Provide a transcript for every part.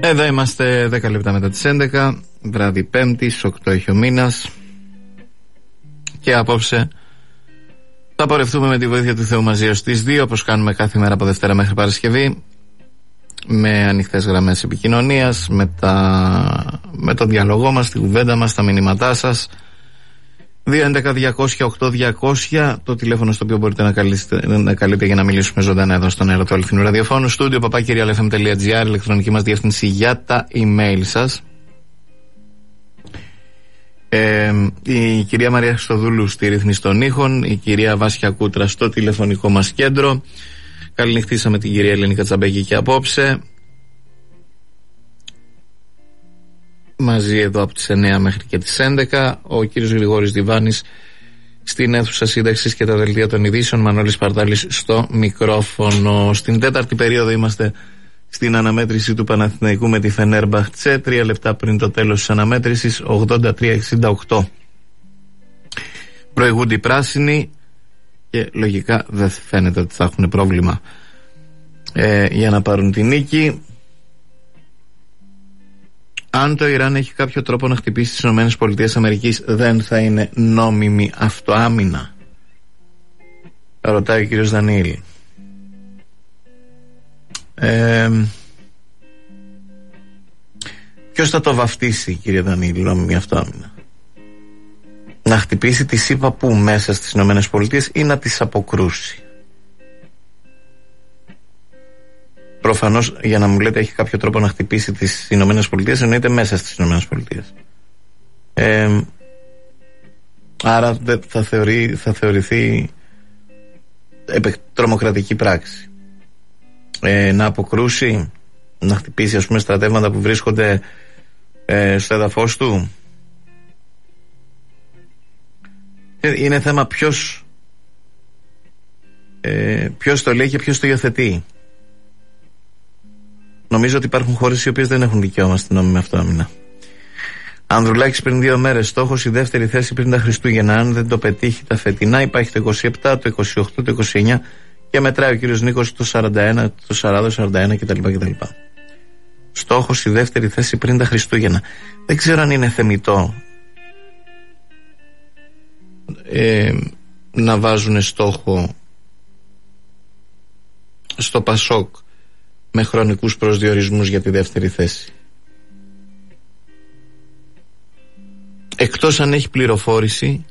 Εδώ είμαστε 10 λεπτά μετά τις 11, βράδυ Πέμπτης, 8 έχει ο μήνας. Και απόψε θα πορευτούμε με τη βοήθεια του Θεού μαζί ως τις 2, όπως κάνουμε κάθε μέρα από Δευτέρα μέχρι Παρασκευή, με ανοιχτές γραμμές επικοινωνίας, με τον διαλογό μας, τη κουβέντα μας, τα μηνύματά σας. 211-200-8200, το τηλέφωνο στο οποίο μπορείτε να καλείτε για να μιλήσουμε ζωντανά εδώ στον αέρα του Αληθινού Ραδιοφώνου. Στούντιο @realfm.gr, ηλεκτρονική μας διεύθυνση για τα email σας. Η κυρία Μαρία Χριστοδούλου στη ρύθμιση των ήχων, η κυρία Βάσια Κούτρα στο τηλεφωνικό μας κέντρο. Καληνυχτήσαμε την κυρία Ελένη Κατσαμπέκη και απόψε. Μαζί εδώ από τις 9 μέχρι και τις 11. Ο κύριος Γρηγόρης Διβάνης στην αίθουσα σύνταξης και τα δελτία των ειδήσεων. Μανώλης Παρτάλης στο μικρόφωνο. Στην τέταρτη περίοδο είμαστε στην αναμέτρηση του Παναθηναϊκού με τη Φενέρμπαχτσε. 3 λεπτά πριν το τέλος της αναμέτρησης, 83-68. Προηγούνται οι πράσινοι και λογικά δεν φαίνεται ότι θα έχουν πρόβλημα για να πάρουν την νίκη. Αν το Ιράν έχει κάποιο τρόπο να χτυπήσει τις ΗΠΑ, δεν θα είναι νόμιμη αυτοάμυνα? Ρωτάει ο κύριος Δανίλ. Ποιος θα το βαφτίσει, κύριε Δανίλ, νόμιμη αυτοάμυνα? Να χτυπήσει τη ΣΥΠΑ που μέσα στις ΗΠΑ ή να τις αποκρούσει? Προφανώς, για να μου λέτε έχει κάποιο τρόπο να χτυπήσει τις Ηνωμένες Πολιτείες, εννοείται μέσα στις Ηνωμένες Πολιτείες. Άρα θα θεωρηθεί τρομοκρατική πράξη. Να αποκρούσει, να χτυπήσει ας πούμε στρατεύματα που βρίσκονται στο έδαφος του. Είναι θέμα ποιος το λέει και ποιος το υιοθετεί. Νομίζω ότι υπάρχουν χώρες οι οποίες δεν έχουν δικαίωμα στην νόμιμη αυτοάμυνα. Ανδρουλάκης πριν 2 μέρες, στόχος η δεύτερη θέση πριν τα Χριστούγεννα. Αν δεν το πετύχει τα φετινά, υπάρχει το 27, το 28, το 29 και μετράει ο κύριος Νίκος το 41, το 40, 41 κτλ. Στόχος η δεύτερη θέση πριν τα Χριστούγεννα. Δεν ξέρω αν είναι θεμιτό να βάζουν στόχο στο Πασόκ με χρονικούς προσδιορισμούς για τη δεύτερη θέση. Εκτός αν έχει πληροφόρηση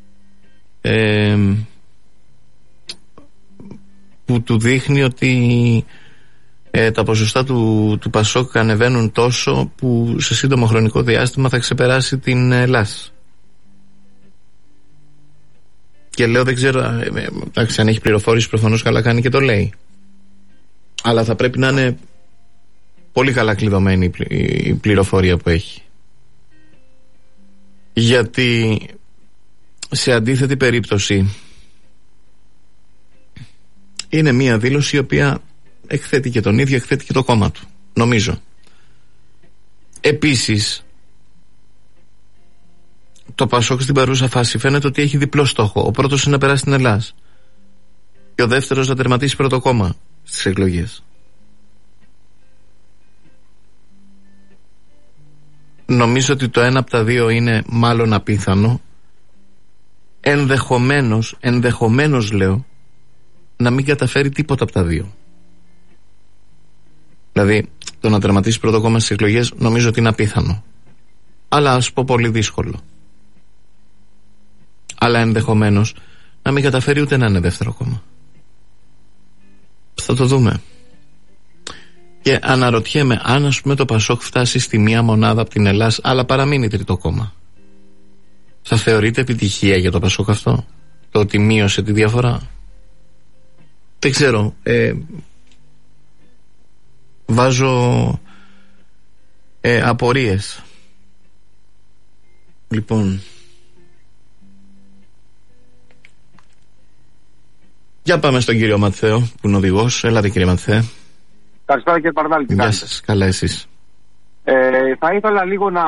που του δείχνει ότι τα ποσοστά του Πασόκ ανεβαίνουν τόσο που σε σύντομο χρονικό διάστημα θα ξεπεράσει την ΕΛΑΣ. Και λέω δεν ξέρω, αν έχει πληροφόρηση προφανώς καλά κάνει και το λέει. Αλλά θα πρέπει να είναι πολύ καλά κλειδωμένη η πληροφορία που έχει. Γιατί σε αντίθετη περίπτωση είναι μια δήλωση η οποία εκθέτει και τον ίδιο, εκθέτει και το κόμμα του, νομίζω. Επίσης, το Πασόκ στην παρούσα φάση φαίνεται ότι έχει διπλό στόχο. Ο πρώτος είναι να περάσει την Ελλάδα και ο δεύτερος να τερματίσει πρώτο κόμμα στις εκλογές. Νομίζω ότι το ένα από τα δύο είναι μάλλον απίθανο. Ενδεχομένως λέω, να μην καταφέρει τίποτα από τα δύο. Δηλαδή το να τερματίσει πρώτο κόμμα στις εκλογές νομίζω ότι είναι απίθανο, αλλά ας πω πολύ δύσκολο. Αλλά ενδεχομένως να μην καταφέρει ούτε να είναι δεύτερο κόμμα. Θα το δούμε. Και αναρωτιέμαι αν ας πούμε το Πασόκ φτάσει στη μία μονάδα από την Ελλάδα αλλά παραμείνει τρίτο κόμμα, θα θεωρείται επιτυχία για το Πασόκ αυτό, το ότι μείωσε τη διαφορά? Δεν ξέρω. Βάζω απορίες. Λοιπόν, για πάμε στον κύριο Ματθαίο που είναι οδηγός. Έλατε κύριε Ματθαία. Καλησπέρα κύριε Παρδάλη. Γεια σας, καλά εσείς? Θα ήθελα λίγο να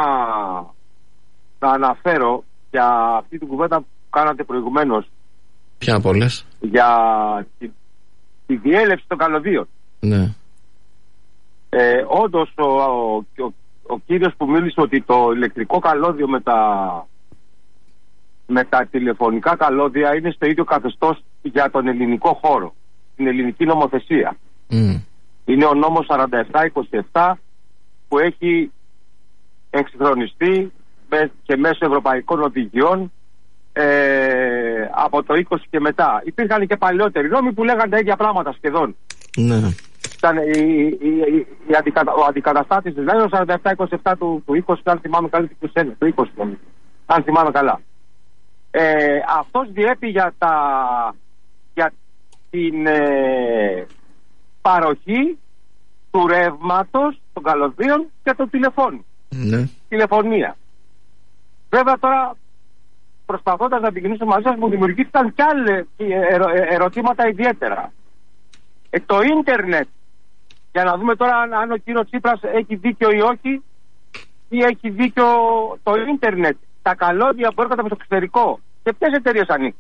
αναφέρω για αυτή την κουβέντα που κάνατε προηγουμένως. Ποια από όλες? Για τη διέλευση των καλωδίων. Ναι. Όντως ο κύριος που μίλησε ότι το ηλεκτρικό καλώδιο με τα τηλεφωνικά καλώδια είναι στο ίδιο καθεστώς για τον ελληνικό χώρο, την ελληνική νομοθεσία. Είναι ο νόμος 4727 που έχει εξυγχρονιστεί και μέσω ευρωπαϊκών οδηγιών από το 20 και μετά. Υπήρχαν και παλαιότεροι νόμοι που λέγανε τα ίδια πράγματα σχεδόν. Ναι. Ήταν ο αντικαταστάτης δηλαδή ο 4727 του 20, αν θυμάμαι καλά, του 20, αν θυμάμαι καλά. Αυτός διέπει για την παροχή του ρεύματος των καλωδίων και των τηλεφώνων. Ναι. Τηλεφωνία. Βέβαια τώρα, προσπαθώντας να επικοινωνήσω μαζί σας, μου δημιουργήθηκαν κι άλλα ερωτήματα ιδιαίτερα. Το ίντερνετ, για να δούμε τώρα αν ο κύριος Τσίπρας έχει δίκιο ή όχι, ή έχει δίκιο το ίντερνετ, τα καλώδια που έρχονται από το εξωτερικό, σε ποιες εταιρείες ανήκουν?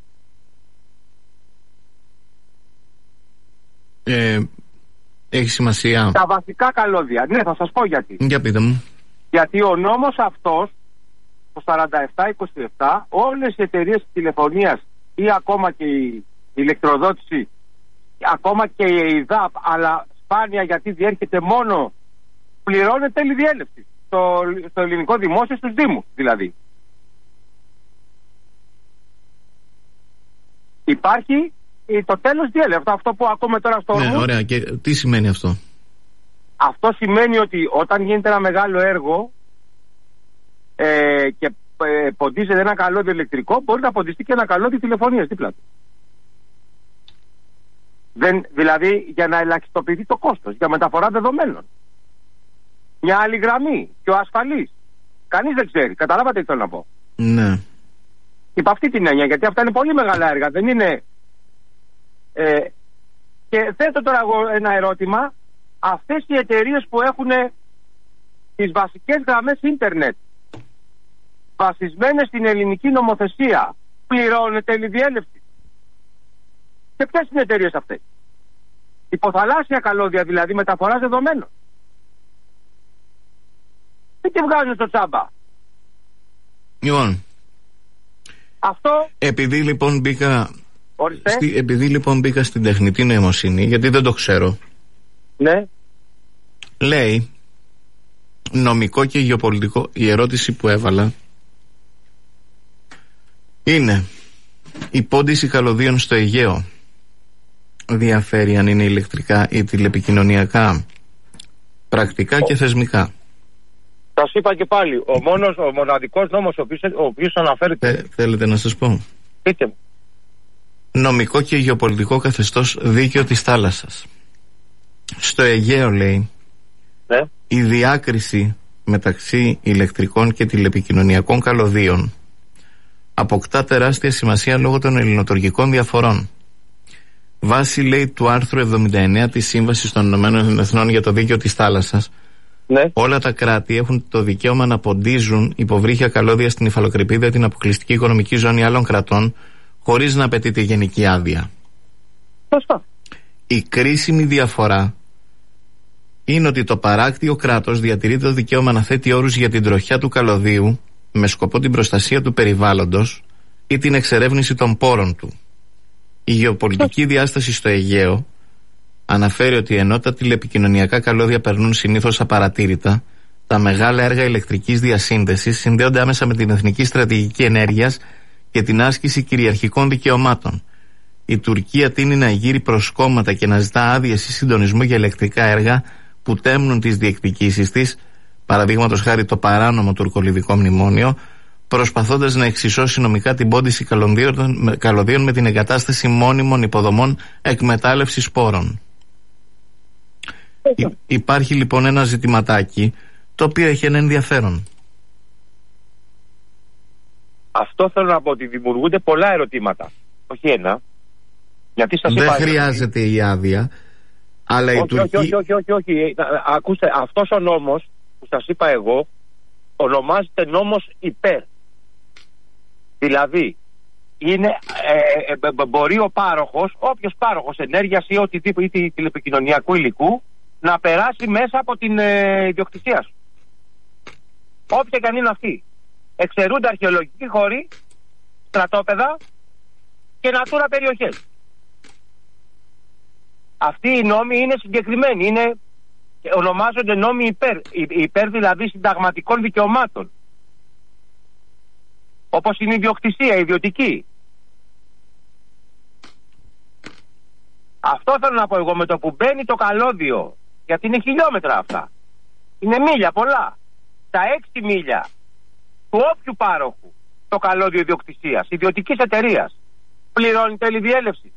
Έχει σημασία. Τα βασικά καλώδια. Ναι, θα σας πω γιατί. Για πείτε μου. Γιατί ο νόμος αυτός, το 4727, όλες οι εταιρείες τηλεφωνίας ή ακόμα και η ηλεκτροδότηση, ακόμα και η ΕΙΔΑΠ, αλλά σπάνια γιατί διέρχεται μόνο, πληρώνει τέλη διέλευση στο ελληνικό δημόσιο, στους δήμους δηλαδή. Υπάρχει το τέλος διέλευση, αυτό που ακούμε τώρα στο Ναι, ωραία. Και τι σημαίνει αυτό? Αυτό σημαίνει ότι όταν γίνεται ένα μεγάλο έργο και ποντίζεται ένα καλώδιο ηλεκτρικό, μπορεί να ποντιστεί και ένα καλώδιο τηλεφωνίας δίπλα του. Δηλαδή για να ελαχιστοποιηθεί το κόστος, για μεταφορά δεδομένων. Μια άλλη γραμμή, πιο ασφαλής. Κανείς δεν ξέρει. Καταλάβατε τι θέλω να πω? Ναι. Υπ' αυτή την έννοια, γιατί αυτά είναι πολύ μεγάλα έργα. Δεν είναι... και θέτω τώρα εγώ ένα ερώτημα. Αυτές οι εταιρείες που έχουν τις βασικές γραμμές ίντερνετ βασισμένες στην ελληνική νομοθεσία, πληρώνουν τέλη διέλευση? Και ποιες είναι οι εταιρείες αυτές? Υποθαλάσσια καλώδια, δηλαδή μεταφοράς δεδομένων. Τι βγάζουν στο τσάμπα? Λοιπόν, αυτό... επειδή λοιπόν μπήκα στην τεχνητή νοημοσύνη, γιατί δεν το ξέρω. Ναι. Λέει νομικό και γεωπολιτικό. Η ερώτηση που έβαλα είναι: η πόντιση καλωδίων στο Αιγαίο διαφέρει αν είναι ηλεκτρικά ή τηλεπικοινωνιακά, πρακτικά και θεσμικά? Σας είπα και πάλι, ο μοναδικός νόμος ο οποίος αναφέρεται... Θέλετε να σας πω? Πείτε μου. Νομικό και γεωπολιτικό καθεστώς δίκαιο της θάλασσας. Στο Αιγαίο, λέει, ναι, η διάκριση μεταξύ ηλεκτρικών και τηλεπικοινωνιακών καλωδίων αποκτά τεράστια σημασία λόγω των ελληνοτουρκικών διαφορών. Βάσει, λέει, του άρθρου 79 της Σύμβασης των Ηνωμένων Εθνών για το Δίκαιο της Θάλασσας, ναι, όλα τα κράτη έχουν το δικαίωμα να ποντίζουν υποβρύχια καλώδια στην υφαλοκρηπίδα, την αποκλειστική οικονομική ζώνη άλλων κρατών, χωρίς να απαιτείται γενική άδεια. Σωστά. Η κρίσιμη διαφορά είναι ότι το παράκτιο κράτος διατηρεί το δικαίωμα να θέτει όρους για την τροχιά του καλωδίου με σκοπό την προστασία του περιβάλλοντος ή την εξερεύνηση των πόρων του. Η γεωπολιτική διάσταση στο Αιγαίο αναφέρει ότι ενώ τα τηλεπικοινωνιακά καλώδια περνούν συνήθως απαρατήρητα, τα μεγάλα έργα ηλεκτρικής διασύνδεσης συνδέονται άμεσα με την εθνική στρατηγική ενέργειας και την άσκηση κυριαρχικών δικαιωμάτων. Η Τουρκία τείνει να γύρει προς κόμματα και να ζητά άδειες ή συντονισμό για ηλεκτρικά έργα που τέμνουν τις διεκδικήσεις της, παραδείγματος χάρη το παράνομο τουρκολιβικό μνημόνιο, προσπαθώντας να εξισώσει νομικά την πόντιση καλωδίων με την εγκατάσταση μόνιμων υποδομών εκμετάλλευσης πόρων. Υπάρχει λοιπόν ένα ζητηματάκι το οποίο έχει ένα ενδιαφέρον. Αυτό θέλω να πω, ότι δημιουργούνται πολλά ερωτήματα, όχι ένα. Γιατί σας δεν είπα, χρειάζεται η άδεια, αλλά η Τουρκία... Όχι. Ακούστε, αυτός ο νόμος που σας είπα εγώ ονομάζεται νόμος υπέρ. Δηλαδή είναι, μπορεί ο πάροχος, όποιος πάροχος ενέργειας ή οτιδήποτε ή τηλεπικοινωνιακού υλικού, να περάσει μέσα από την ιδιοκτησία σου. Όποια και αν είναι αυτή. Εξαιρούνται αρχαιολογικοί χώροι, στρατόπεδα και natura περιοχές. Αυτοί οι νόμοι είναι συγκεκριμένοι, ονομάζονται νόμοι υπέρ δηλαδή συνταγματικών δικαιωμάτων. Όπως είναι η ιδιοκτησία, η ιδιωτική. Αυτό θέλω να πω εγώ, με το που μπαίνει το καλώδιο, γιατί είναι χιλιόμετρα αυτά. Είναι μίλια πολλά. Τα 6 μίλια του όποιου πάροχου το καλώδιο ιδιοκτησίας, ιδιωτικής εταιρείας, πληρώνει τέλη διέλευση.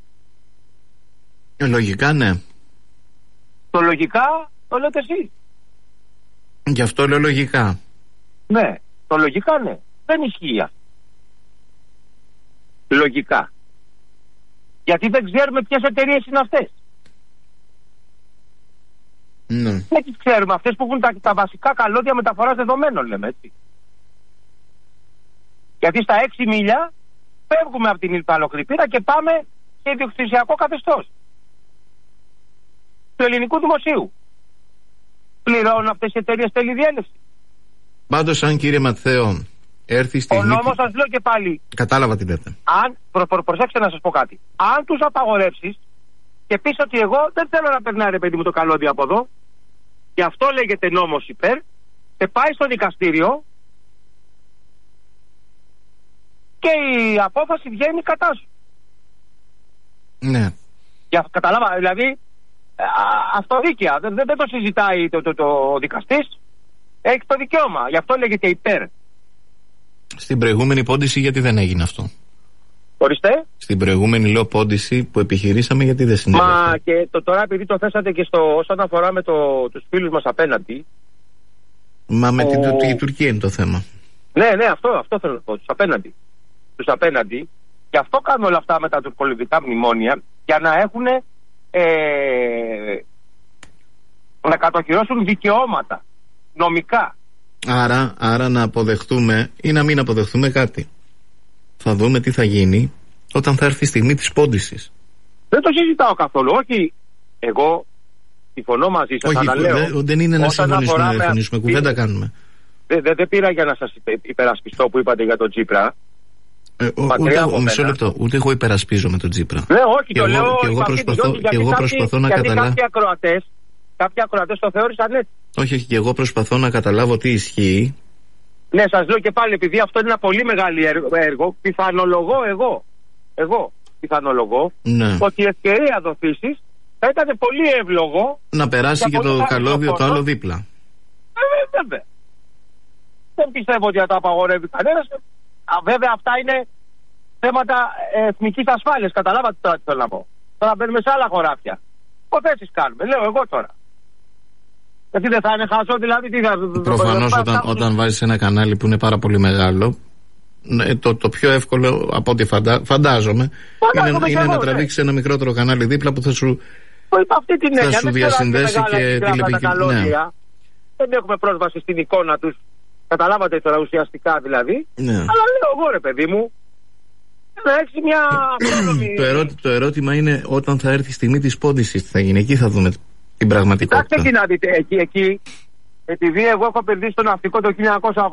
Λογικά ναι. Το λογικά το λέτε εσείς. Γι' αυτό λέω λογικά. Ναι, το λογικά ναι. Δεν ισχύει αυτό. Λογικά. Γιατί δεν ξέρουμε ποιες εταιρείες είναι αυτές. Ναι. Δεν τις ξέρουμε. Αυτές που έχουν τα βασικά καλώδια μεταφοράς δεδομένων, λέμε έτσι. Γιατί στα 6 μίλια φεύγουμε από την Ιταλοκρηπίδα και πάμε σε ιδιοκτησιακό καθεστώς του ελληνικού δημοσίου. Πληρώνουν αυτές οι εταιρείες τέλη διέλευση. Πάντως, αν κύριε Ματθαίο έρθει η στιγμή. Ο νόμος, σας λέω και πάλι. Κατάλαβα τι λέτε. Αν, προσέξτε να σας πω κάτι. Αν τους απαγορεύσεις και πεις ότι εγώ δεν θέλω να περνάει, ρε παιδί μου, το καλώδιο από εδώ, και αυτό λέγεται νόμος υπέρ, και πάει στο δικαστήριο και η απόφαση βγαίνει κατά σου. Ναι. Καταλάβα, δηλαδή αυτοδίκαια. Δεν το συζητάει το δικαστής. Έχει το δικαίωμα. Γι' αυτό λέγεται υπέρ. Στην προηγούμενη πόντιση γιατί δεν έγινε αυτό? Ορίστε. Στην προηγούμενη λέω πόντιση που επιχειρήσαμε γιατί δεν συνέβη? Μα και τώρα επειδή το θέσατε και όσον αφορά με τους φίλους μας απέναντι. Μα με την Τουρκία είναι το θέμα. Ναι, αυτό θέλω να πω. Τους απέναντι. Γι' αυτό κάνουν όλα αυτά με τα τουρκολιβικά μνημόνια, για να έχουν να κατοχυρώσουν δικαιώματα νομικά. Άρα να αποδεχτούμε ή να μην αποδεχτούμε κάτι. Θα δούμε τι θα γίνει όταν θα έρθει η στιγμή της πόντισης. Δεν το συζητάω καθόλου. Όχι, εγώ συμφωνώ μαζί σας. Όχι, δεν είναι να συμφωνήσουμε. Κουβέντα κάνουμε. Δεν πήρα για να σας υπερασπιστώ που είπατε για τον Τσίπρα. Μισό λεπτό. Ούτε εγώ υπερασπίζομαι τον Τσίπρα. Ναι, όχι, το λέω. Και εγώ προσπαθώ να καταλάβω. Κάποιοι ακροατές το θεώρησαν έτσι. Όχι, και εγώ προσπαθώ να καταλάβω τι ισχύει. Ναι, σας λέω και πάλι, επειδή αυτό είναι ένα πολύ μεγάλο έργο, πιθανολογώ ναι, ότι η ευκαιρία δοθήσης θα ήταν πολύ εύλογο να περάσει και το καλώδιο το άλλο δίπλα. Βέβαια. Δεν πιστεύω ότι θα τα απαγορεύει κανένας. Βέβαια, αυτά είναι θέματα εθνικής ασφάλειας. Καταλάβατε τώρα τι θέλω να πω. Τώρα μπαίνουμε σε άλλα χωράφια. Υποθέσεις κάνουμε, λέω εγώ τώρα. Γιατί δεν θα είναι χάσο, δηλαδή τι θα. Προφανώς όταν βάζεις ένα κανάλι που είναι πάρα πολύ μεγάλο, το πιο εύκολο από ό,τι φαντάζομαι είναι να τραβήξεις ένα μικρότερο κανάλι δίπλα που θα σου διασυνδέσει και τηλεπικοινωνία. Δεν έχουμε πρόσβαση στην εικόνα τους. Καταλάβατε τώρα ουσιαστικά δηλαδή. Ναι. Αλλά λέω εγώ, ρε παιδί μου, να έχει μια το ερώτημα είναι όταν θα έρθει η στιγμή της πόντισης τι θα γίνει. Εκεί θα δούμε την πραγματικότητα. Κοιτάξτε και να δείτε εκεί, επειδή εγώ έχω επενδύσει στο ναυτικό το 1982,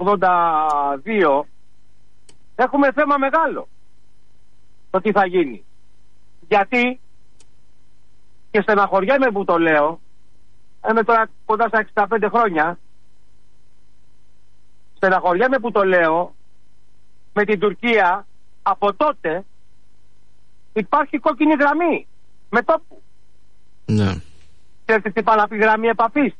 έχουμε θέμα μεγάλο το τι θα γίνει. Γιατί, και στεναχωριέμαι που το λέω, είμαι τώρα κοντά στα 65 χρόνια, στεναχωριέμαι που το λέω, με την Τουρκία από τότε υπάρχει κόκκινη γραμμή με τόπου. Ναι. Ξέρετε τι πάνε να πει γραμμή επαφής?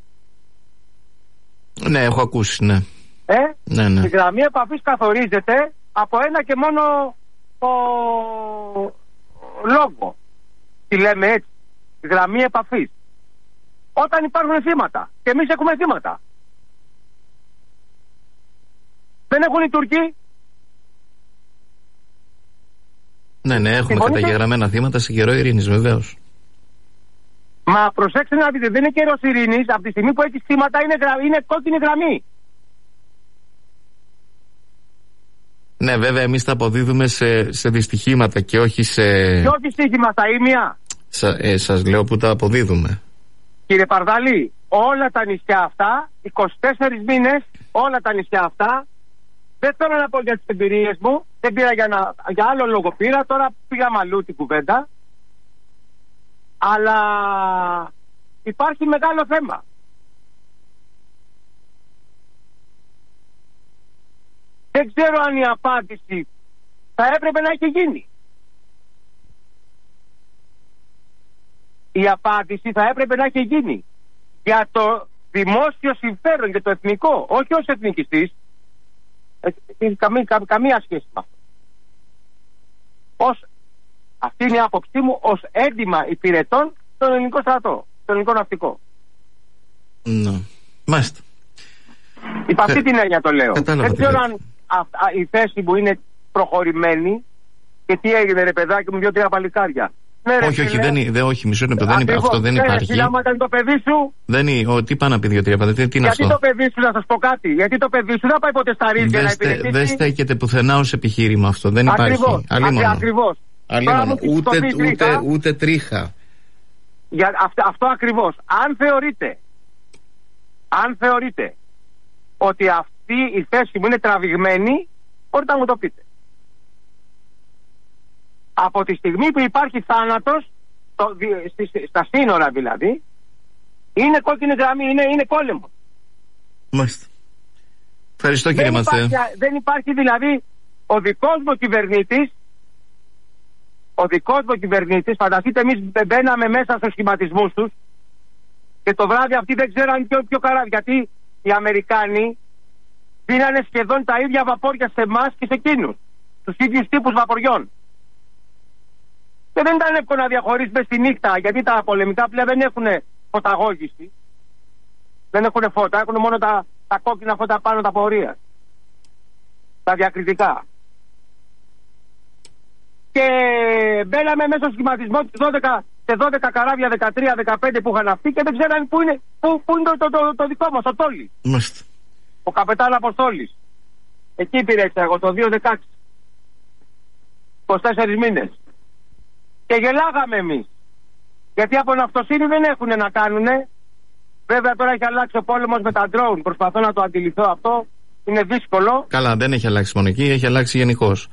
Ναι, έχω ακούσει, ναι. Ναι. Η γραμμή επαφής καθορίζεται από ένα και μόνο λόγο. Τι λέμε έτσι, η γραμμή επαφής. Όταν υπάρχουν θύματα, και εμείς έχουμε θύματα. Δεν έχουν οι Τούρκοι? Ναι, έχουμε καταγεγραμμένα θύματα σε καιρό ειρήνης, βεβαίως. Μα προσέξτε να δείτε, δεν είναι καιρός ειρήνης. Από τη στιγμή που έχει θύματα είναι κόκκινη γραμμή. Ναι, βέβαια, εμείς τα αποδίδουμε σε δυστυχήματα και όχι σε. Και όχι στοίχημα στα ήμια. Σας λέω που τα αποδίδουμε. Κύριε Παρδαλή, όλα τα νησιά αυτά, 24 μήνες, όλα τα νησιά αυτά, δεν θέλω να πω για τις εμπειρίες μου, δεν πήρα για άλλο λόγο πήρα, τώρα πήγαμε αλλού την κουβέντα, αλλά υπάρχει μεγάλο θέμα. Δεν ξέρω αν η απάντηση θα έπρεπε να έχει γίνει. Η απάντηση θα έπρεπε να έχει γίνει για το δημόσιο συμφέρον, για το εθνικό, όχι ως εθνικιστής. Καμία σχέση με αυτό. Αυτή είναι η άποψή μου ως έντιμα υπηρετών στον ελληνικό στρατό, στον ελληνικό ναυτικό. Ναι. Μάλιστα. Υπ' αυτή την έννοια το λέω. Δεν ξέρω αν η θέση μου είναι προχωρημένη και τι έγινε ρε παιδάκι μου, 2-3 παλικάρια. Ναι, όχι, όχι, μισό λεπτό. Αυτό δεν υπάρχει. Άμα ήταν το παιδί σου. Τι πάνε να πει 2-3 παλικάρια, τι είναι αυτό. Γιατί το παιδί σου, να σας πω κάτι, γιατί το παιδί σου δεν πάει ποτέ στα ρίζια να υπηρετήσει. Δεν στέκεται πουθενά ως επιχείρημα αυτό. Δεν υπάρχει. Ακριβώς. Ούτε τρίχα. Αυτό ακριβώς. Αν θεωρείτε ότι αυτή η θέση μου είναι τραβηγμένη, μπορείτε να μου το πείτε. Από τη στιγμή που υπάρχει θάνατος, στα σύνορα δηλαδή, είναι κόκκινη γραμμή, είναι πόλεμο. Μάλιστα. Ευχαριστώ κύριε Μαθαία. Δεν υπάρχει δηλαδή ο δικός μου κυβερνήτης, φανταστείτε εμείς μπαίναμε μέσα στους σχηματισμούς τους και το βράδυ αυτοί δεν ξέραν ποιο καράβι, γιατί οι Αμερικάνοι δίνανε σχεδόν τα ίδια βαπόρια σε εμάς και σε εκείνους, τους ίδιους τύπους βαποριών. Και δεν ήταν εύκολο να διαχωρίσουμε στη νύχτα, γιατί τα πολεμικά πλοία δεν έχουν φωταγώγηση. Δεν έχουν φώτα, έχουν μόνο τα κόκκινα φώτα πάνω τα πορεία. Τα διακριτικά. Και μπαίναμε μέσα στο σχηματισμό σε 12 καράβια, 13-15 που είχαν αυτοί και δεν ξέραν πού είναι το δικό μας, ο Τόλης. Ο καπετάν Αποστόλης. Εκεί υπηρέτησα εγώ το 2016. 24 μήνες. Και γελάγαμε εμείς. Γιατί από ναυτοσύνη δεν έχουν να κάνουνε. Βέβαια τώρα έχει αλλάξει ο πόλεμος με τα drone. Προσπαθώ να το αντιληφθώ αυτό. Είναι δύσκολο. Καλά, δεν έχει αλλάξει μόνο εκεί, έχει αλλάξει γενικώς.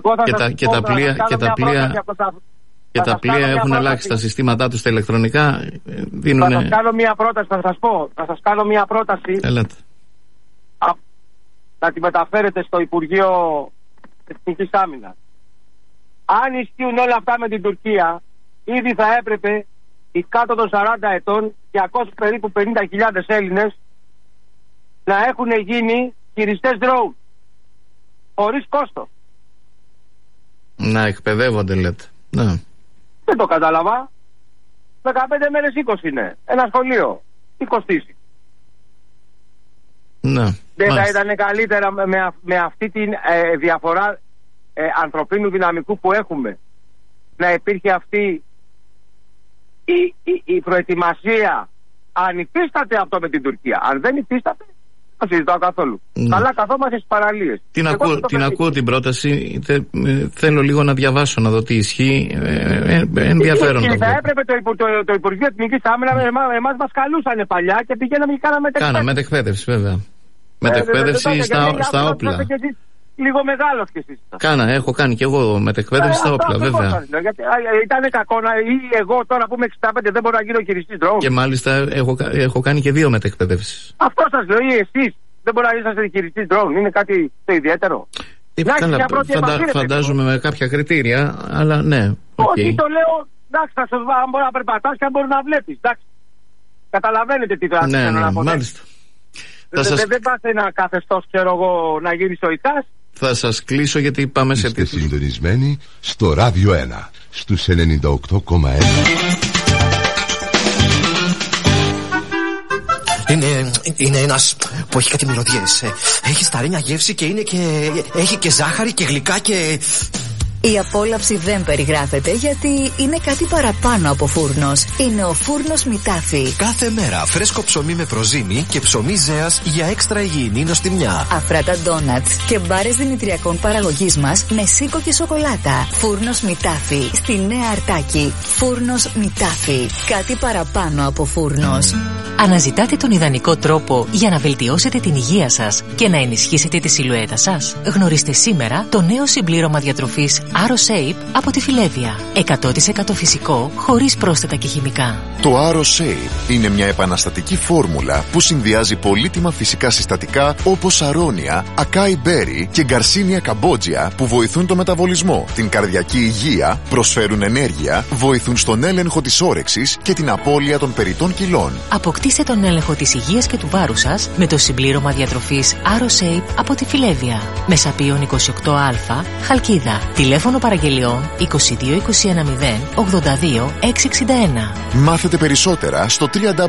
Και τα πλοία έχουν αλλάξει τα συστήματά τους τα ηλεκτρονικά. Θα σας κάνω μια πρόταση, θα σας κάνω μια πρόταση. Έλατε. Να τη μεταφέρετε στο Υπουργείο Εθνικής Άμυνας. Αν ισχύουν όλα αυτά με την Τουρκία, ήδη θα έπρεπε οι κάτω των 40 ετών, 200 περίπου 50.000 Έλληνες, να έχουν γίνει χειριστές drone. Χωρίς κόστος. Να εκπαιδεύονται λέτε. Ναι. Δεν το κατάλαβα. 15 μέρες 20 είναι. Ένα σχολείο. Τι κοστίζει. Ναι. Δεν θα ήταν καλύτερα με αυτή τη διαφορά ανθρωπίνου δυναμικού που έχουμε, να υπήρχε αυτή η προετοιμασία, αν υφίσταται αυτό με την Τουρκία. Αν δεν υφίσταται, δεν συζητάω καθόλου. Αλλά καθόμαστε στις παραλίες. Την ακούω την πρόταση. Θέλω λίγο να διαβάσω, να δω τι ισχύει. Ενδιαφέρον. Θα έπρεπε το Υπουργείο Εθνικής Άμυνας, εμάς μας καλούσανε παλιά και πηγαίναμε και κάναμε μετεκπαίδευση. Κάναμε μετεκπαίδευση, βέβαια. Μετεκπαίδευση στα όπλα. Λίγο μεγάλος κι εσείς. Έχω κάνει κι εγώ μετεκπαίδευση στα όπλα, βέβαια. Ήταν κακό ή εγώ τώρα που είμαι 65 δεν μπορώ να γίνω χειριστής drone. Και μάλιστα έχω κάνει και 2 μετεκπαιδεύσεις. Αυτό σας λέω, ή εσείς δεν μπορώ να είσαστε χειριστής drone. Είναι κάτι το ιδιαίτερο. Φαντάζομαι με κάποια κριτήρια, αλλά ναι. Όχι, το λέω, εντάξει, αν μπορεί να περπατάς και αν μπορεί να βλέπεις. Καταλαβαίνετε τι θα να πω. Μάλιστα. Δεν πάτε ένα καθεστώς, ξέρω εγώ, να γίνει ο ΙΚΑΣ. Θα σας κλείσω γιατί πάμε σε Είστε συντονισμένοι στο Ράδιο 1 στους 98,1. Είναι ένας που έχει κάτι μυρωδιές. Έχει σταρένια γεύση και έχει και ζάχαρη και γλυκά και... Η απόλαυση δεν περιγράφεται γιατί είναι κάτι παραπάνω από φούρνος. Είναι ο φούρνος Μητάφι. Κάθε μέρα φρέσκο ψωμί με προζύμι και ψωμί ζέας για έξτρα υγιεινή νοστιμιά. Αφράτα ντόνατς και μπάρες δημητριακών παραγωγής μας με σίκο και σοκολάτα. Φούρνος Μητάφι στη Νέα Αρτάκη. Φούρνος Μητάφι. Κάτι παραπάνω από φούρνος. Αναζητάτε τον ιδανικό τρόπο για να βελτιώσετε την υγεία σας και να ενισχύσετε τη σιλουέτα σας? Γνωρίστε σήμερα το νέο συμπλήρωμα διατροφής AroShape από τη Φιλέβια. 100% φυσικό, χωρίς πρόσθετα και χημικά. Το AroShape είναι μια επαναστατική φόρμουλα που συνδυάζει πολύτιμα φυσικά συστατικά όπως αρώνια, ακάι μπέρι και γκαρσίνια καμπότζια που βοηθούν το μεταβολισμό, την καρδιακή υγεία, προσφέρουν ενέργεια, βοηθούν στον έλεγχο της όρεξης και την απώλεια των περιττών κιλών. Αποκτήστε τον έλεγχο της υγείας και του βάρους σας με το συμπλήρωμα διατροφής AroShape από τη Φιλέβια. Μεσαπίων 28α, Χαλκίδα. Τηλέφωνο παραγγελιών 22 210 82 661. Μάθετε περισσότερα στο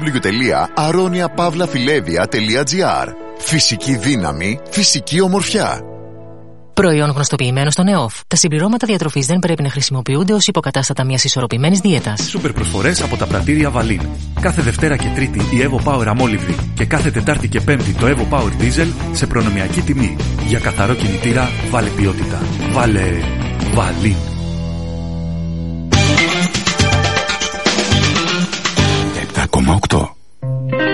www.aroniapavlafilevia.gr. Φυσική δύναμη, φυσική ομορφιά. Προϊόν γνωστοποιημένο στον ΕΟΦ. Τα συμπληρώματα διατροφής δεν πρέπει να χρησιμοποιούνται ως υποκατάστατα μιας ισορροπημένης δίαιτας. Σούπερ προσφορές από τα πρατήρια Βαλίν. Κάθε Δευτέρα και Τρίτη η Evo Power αμόλυβδη και κάθε Τετάρτη και Πέμπτη το Evo Power Diesel σε προνομιακή τιμή. Για καθαρό κινητήρα βάλε ποιότητα. Βάλε Βαλίν.